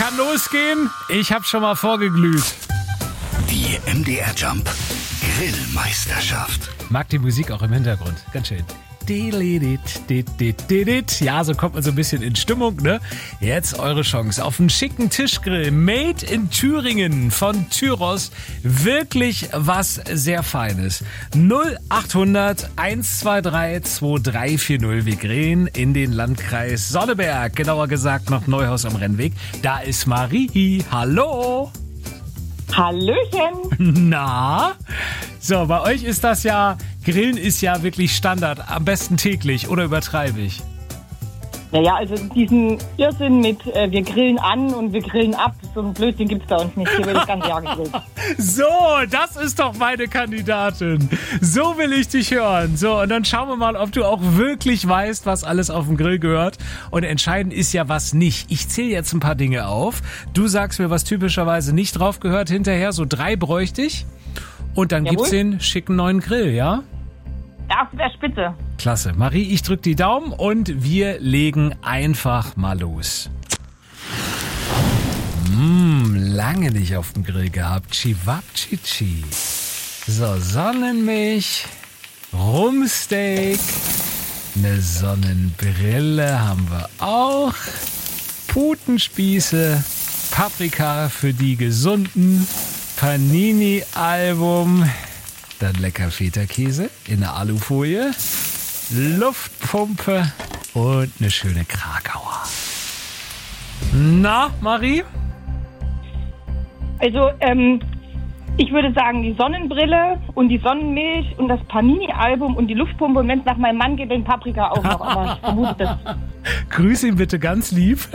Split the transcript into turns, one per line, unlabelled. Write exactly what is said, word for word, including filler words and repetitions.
kann losgehen. Ich habe schon mal vorgeglüht.
Die M D R Jump Grillmeisterschaft.
Mag die Musik auch im Hintergrund. Ganz schön. Ja, so kommt man so ein bisschen in Stimmung, ne? Jetzt eure Chance auf einen schicken Tischgrill. Made in Thüringen von Tyros. Wirklich was sehr Feines. null acht hundert eins zwei drei zwei drei vier null. Wir grillen in den Landkreis Sonneberg. Genauer gesagt noch Neuhaus am Rennweg. Da ist Marie. Hallo.
Hallöchen.
Na? So, bei euch ist das ja, Grillen ist ja wirklich Standard, am besten täglich, oder übertreibe ich?
Naja, also diesen Irrsinn mit äh, wir grillen an und wir grillen ab, so ein Blödsinn gibt's bei uns nicht. Hier wird das ganze Jahr gegrillt.
So, das ist doch meine Kandidatin. So will ich dich hören. So, und dann schauen wir mal, ob du auch wirklich weißt, was alles auf dem Grill gehört. Und entscheidend ist ja, was nicht. Ich zähle jetzt ein paar Dinge auf. Du sagst mir, was typischerweise nicht drauf gehört hinterher. So drei bräuchte ich. Und dann
Jawohl.
Gibt's den schicken neuen Grill, ja?
Das wäre spitze.
Klasse. Marie, ich drück die Daumen und wir legen einfach mal los. Mmh, lange nicht auf dem Grill gehabt. Chivapchichi. So, Sonnenmilch, Rumsteak, eine Sonnenbrille haben wir auch, Putenspieße, Paprika für die Gesunden, Panini-Album, dann lecker Feta-Käse in der Alufolie, Luftpumpe und eine schöne Krakauer. Na, Marie?
Also, ähm, ich würde sagen, die Sonnenbrille und die Sonnenmilch und das Panini-Album und die Luftpumpe und wenn es nach meinem Mann geht, den Paprika auch noch. Aber ich vermute das.
Grüß ihn bitte ganz lieb.